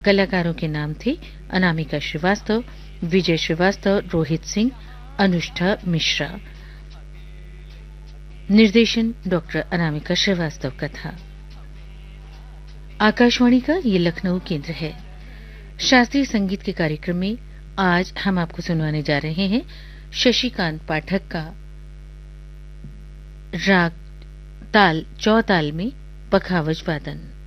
कलाकारों के नाम थे अनामिका श्रीवास्तव, विजय श्रीवास्तव, रोहित सिंह, अनुष्ठा मिश्रा। निर्देशन डॉक्टर अनामिका श्रीवास्तव का था। आकाशवाणी का ये लखनऊ केंद्र है। शास्त्रीय संगीत के कार्यक्रम में आज हम आपको सुनवाने जा रहे हैं शशिकांत पाठक का राग ताल चौताल में पखावज वादन।